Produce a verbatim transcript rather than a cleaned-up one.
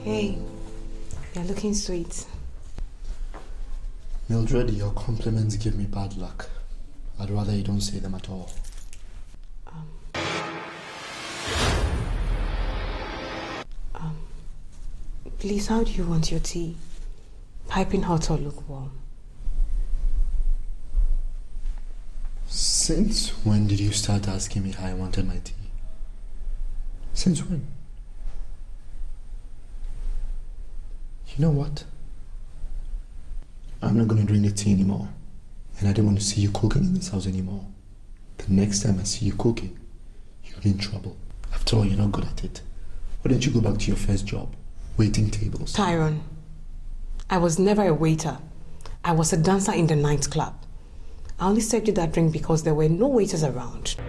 Hey, you're looking sweet. Mildred, your compliments give me bad luck. I'd rather you don't say them at all. Um, um, please, how do you want your tea? Piping hot or lukewarm? Since when did you start asking me how I wanted my tea? Since when? You know what? I'm not going to drink the tea anymore. And I don't want to see you cooking in this house anymore. The next time I see you cooking, you'll be in trouble. After all, you're not good at it. Why don't you go back to your first job, waiting tables? Tyrone, I was never a waiter. I was a dancer in the nightclub. I only served you that drink because there were no waiters around.